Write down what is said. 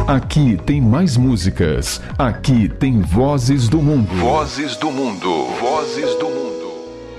Aqui tem mais músicas. Aqui tem vozes do mundo. Vozes do mundo. Vozes do mundo.